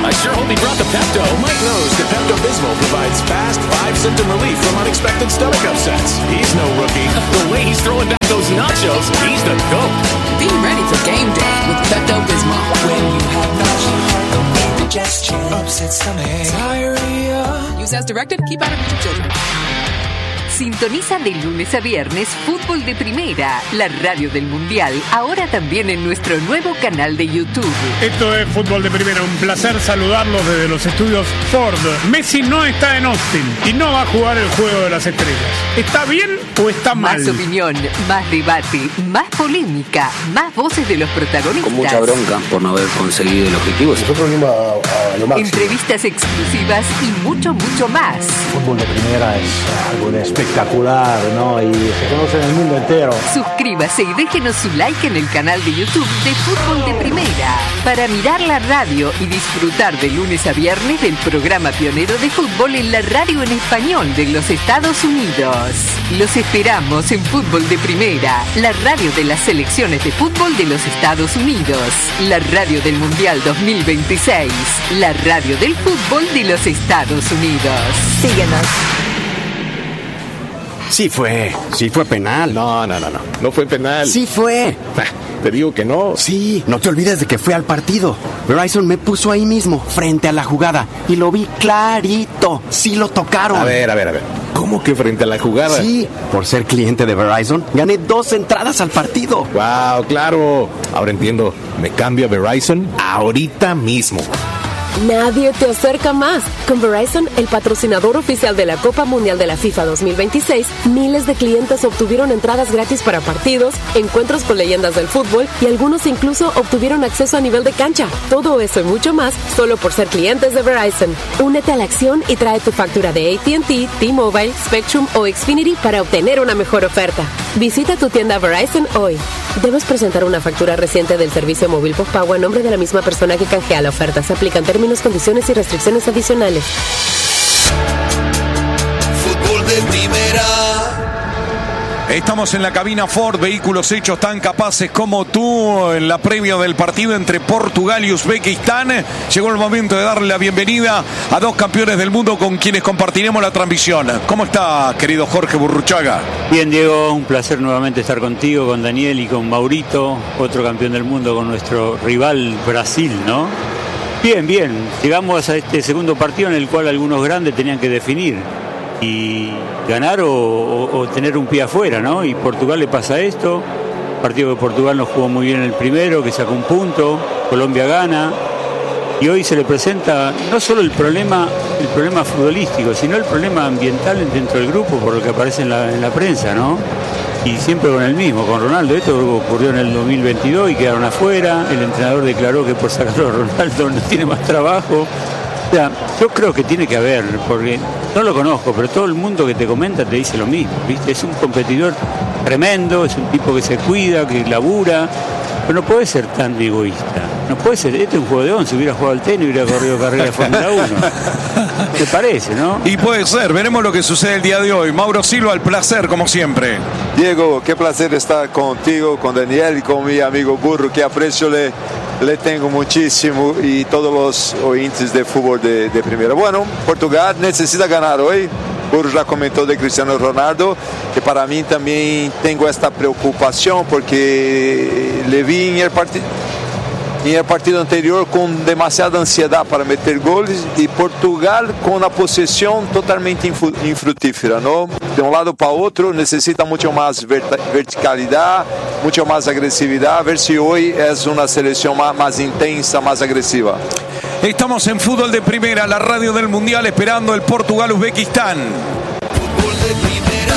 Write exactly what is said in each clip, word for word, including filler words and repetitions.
I sure hope he brought the Pepto. Mike knows that Pepto-Bismol provides fast, five-symptom relief from unexpected stomach upsets. He's no rookie. The way he's throwing back those nachos, he's the GOAT. Be ready for game day with Pepto-Bismol. When you have nausea, indigestion, upset stomach, diarrhea. Use as directed. Keep out of reach of children. Sintoniza de lunes a viernes Fútbol de Primera, la radio del Mundial, ahora también en nuestro nuevo canal de YouTube. Esto es Fútbol de Primera, un placer saludarlos desde los estudios Ford. Messi no está en Austin y no va a jugar el Juego de las Estrellas. ¿Está bien o está mal? Más opinión, más debate, más polémica, más voces de los protagonistas. Con mucha bronca por no haber conseguido el objetivo. Nosotros venimos a, a lo máximo. Entrevistas exclusivas y mucho, mucho más. Fútbol de Primera es algo de espectacular, ¿no? Y se conoce en el mundo entero. Suscríbase y déjenos su like en el canal de YouTube de Fútbol de Primera para mirar la radio y disfrutar de lunes a viernes del programa pionero de fútbol en la radio en español de los Estados Unidos. Los esperamos en Fútbol de Primera, la radio de las selecciones de fútbol de los Estados Unidos, la radio del Mundial dos mil veintiséis, la radio del fútbol de los Estados Unidos. Síguenos. Sí fue, sí fue penal. No, no, no, no, no fue penal. Sí fue. Te digo que no. Sí, no te olvides de que fue al partido. Verizon me puso ahí mismo, frente a la jugada, y lo vi clarito. Sí lo tocaron. A ver, a ver, a ver. ¿Cómo que frente a la jugada? Sí, por ser cliente de Verizon, gané dos entradas al partido. Wow, claro. Ahora entiendo. Me cambio a Verizon ahorita mismo. Nadie te acerca más. Con Verizon, el patrocinador oficial de la Copa Mundial de la FIFA dos mil veintiséis, miles de clientes obtuvieron entradas gratis para partidos, encuentros con leyendas del fútbol y algunos incluso obtuvieron acceso a nivel de cancha. Todo eso y mucho más solo por ser clientes de Verizon. Únete a la acción y trae tu factura de A T and T, T-Mobile, Spectrum o Xfinity para obtener una mejor oferta. Visita tu tienda Verizon hoy. Debes presentar una factura reciente del servicio móvil postpago a nombre de la misma persona que canjea la oferta. Se aplican términos, condiciones y restricciones adicionales. Fútbol de Primera. Estamos en la cabina Ford, vehículos hechos tan capaces como tú. En la previa del partido entre Portugal y Uzbekistán, llegó el momento de darle la bienvenida a dos campeones del mundo con quienes compartiremos la transmisión. ¿Cómo está, querido Jorge Burruchaga? Bien, Diego, un placer nuevamente estar contigo, con Daniel y con Maurito, otro campeón del mundo, con nuestro rival Brasil, ¿no? Bien, bien, llegamos a este segundo partido en el cual algunos grandes tenían que definir y ganar o, o, o tener un pie afuera, ¿no? Y Portugal le pasa esto, el partido de Portugal no jugó muy bien en el primero, que sacó un punto, Colombia gana, y hoy se le presenta no solo el problema, el problema futbolístico, sino el problema ambiental dentro del grupo, por lo que aparece en la, en la prensa, ¿no? Y siempre con el mismo, con Ronaldo. Esto ocurrió en el dos mil veintidós y quedaron afuera, el entrenador declaró que por sacarlo a Ronaldo no tiene más trabajo. O sea, yo creo que tiene que haber, porque no lo conozco, pero todo el mundo que te comenta te dice lo mismo, ¿viste? Es un competidor tremendo, es un tipo que se cuida, que labura, pero no puede ser tan egoísta. No puede ser, este es un juego de once, hubiera jugado al tenis y hubiera corrido carrera de Fórmula uno. ¿Te parece, no? Y puede ser, veremos lo que sucede el día de hoy. Mauro Silva, el placer, como siempre. Diego, qué placer estar contigo, con Daniel y con mi amigo Burro, que aprecio le, le tengo muchísimo, y todos los oyentes de fútbol de, de primera. Bueno, Portugal necesita ganar hoy. Burro ya comentó de Cristiano Ronaldo, que para mí también tengo esta preocupación, porque le vi en el partido. En el partido anterior con demasiada ansiedad para meter goles, y Portugal con una posesión totalmente infructífera, ¿no? De un lado para otro, necesita mucho más verticalidad, mucho más agresividad. A ver si hoy es una selección más, más intensa, más agresiva. Estamos en Fútbol de Primera, la radio del Mundial, esperando el Portugal-Uzbekistán. Fútbol de Primera.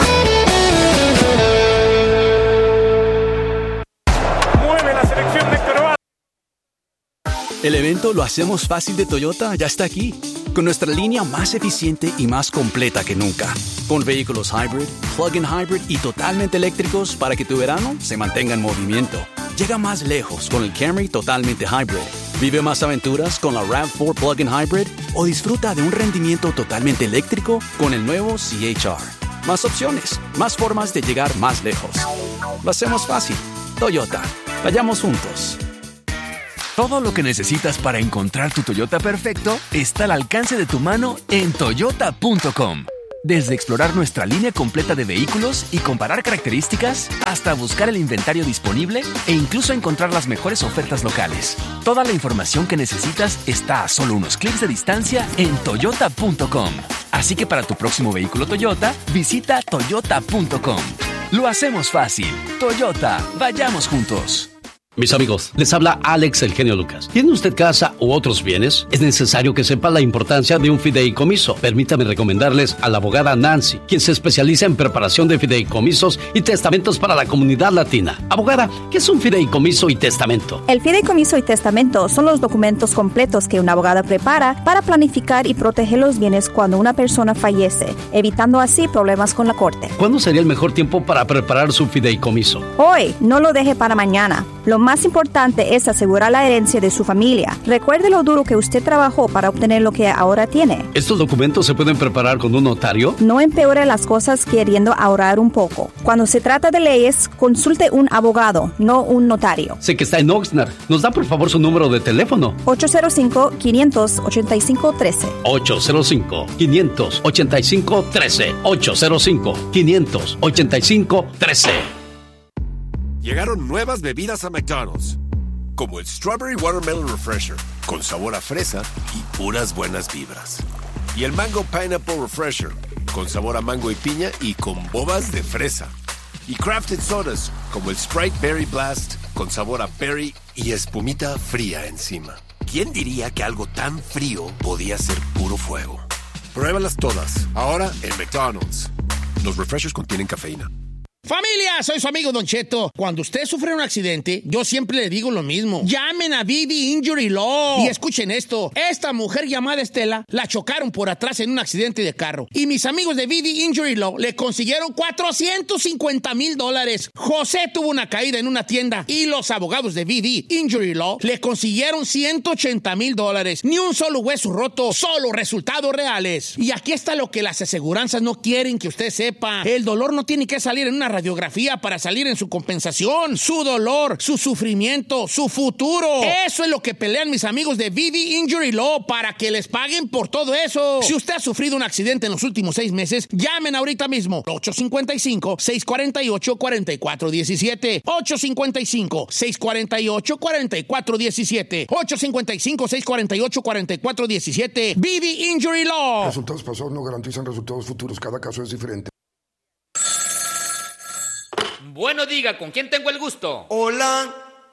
El evento Lo Hacemos Fácil de Toyota ya está aquí, con nuestra línea más eficiente y más completa que nunca, con vehículos hybrid, plug-in hybrid y totalmente eléctricos para que tu verano se mantenga en movimiento. Llega más lejos con el Camry totalmente hybrid. Vive más aventuras con la RAV cuatro plug-in hybrid o disfruta de un rendimiento totalmente eléctrico con el nuevo C H R. Más opciones, más formas de llegar más lejos. Lo hacemos fácil. Toyota. Vayamos juntos. Todo lo que necesitas para encontrar tu Toyota perfecto está al alcance de tu mano en toyota punto com. Desde explorar nuestra línea completa de vehículos y comparar características, hasta buscar el inventario disponible e incluso encontrar las mejores ofertas locales. Toda la información que necesitas está a solo unos clics de distancia en toyota punto com. Así que para tu próximo vehículo Toyota, visita toyota punto com. Lo hacemos fácil. Toyota, vayamos juntos. Mis amigos, les habla Alex El Genio Lucas. ¿Tiene usted casa u otros bienes? Es necesario que sepa la importancia de un fideicomiso. Permítame recomendarles a la abogada Nancy, quien se especializa en preparación de fideicomisos y testamentos para la comunidad latina. Abogada, ¿qué es un fideicomiso y testamento? El fideicomiso y testamento son los documentos completos que una abogada prepara para planificar y proteger los bienes cuando una persona fallece, evitando así problemas con la corte. ¿Cuándo sería el mejor tiempo para preparar su fideicomiso? Hoy, no lo deje para mañana. Lo más importante es asegurar la herencia de su familia. Recuerde lo duro que usted trabajó para obtener lo que ahora tiene. ¿Estos documentos se pueden preparar con un notario? No empeore las cosas queriendo ahorrar un poco. Cuando se trata de leyes, consulte un abogado, no un notario. Sé que está en Oxnard. ¿Nos da por favor su número de teléfono? ocho cero cinco, cinco ocho cinco, uno tres. ocho cero cinco, cinco ocho cinco, uno tres. ocho cero cinco, cinco ocho cinco, uno tres. Llegaron nuevas bebidas a McDonald's, como el Strawberry Watermelon Refresher, con sabor a fresa y puras buenas vibras. Y el Mango Pineapple Refresher, con sabor a mango y piña y con bobas de fresa. Y Crafted Sodas, como el Sprite Berry Blast, con sabor a berry y espumita fría encima. ¿Quién diría que algo tan frío podía ser puro fuego? Pruébalas todas, ahora en McDonald's. Los refreshers contienen cafeína. Familia, soy su amigo Don Cheto. Cuando usted sufre un accidente, yo siempre le digo lo mismo. Llamen a Vivi Injury Law. Y escuchen esto. Esta mujer llamada Estela la chocaron por atrás en un accidente de carro. Y mis amigos de Vivi Injury Law le consiguieron cuatrocientos cincuenta mil dólares. José tuvo una caída en una tienda y los abogados de Vivi Injury Law le consiguieron ciento ochenta mil dólares. Ni un solo hueso roto, solo resultados reales. Y aquí está lo que las aseguranzas no quieren que usted sepa. El dolor no tiene que salir en una radiografía para salir en su compensación. Su dolor, su sufrimiento, su futuro. Eso es lo que pelean mis amigos de Vivi Injury Law para que les paguen por todo eso. Si usted ha sufrido un accidente en los últimos seis meses, llamen ahorita mismo. ocho cinco cinco, seis cuatro ocho, cuatro cuatro uno siete. ocho cinco cinco, seis cuatro ocho, cuatro cuatro uno siete. ocho cinco cinco, seis cuatro ocho, cuatro cuatro uno siete. Vivi Injury Law. Resultados pasados no garantizan resultados futuros. Cada caso es diferente. Bueno, diga, ¿con quién tengo el gusto? Hola,